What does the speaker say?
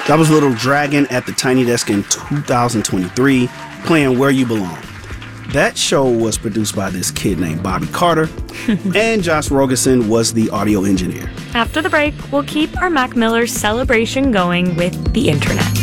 That was Little Dragon at the Tiny Desk in 2023, playing Where You Belong. That show was produced by this kid named Bobby Carter, and Josh Rogerson was the audio engineer. After the break, we'll keep our Mac Miller celebration going with the internet.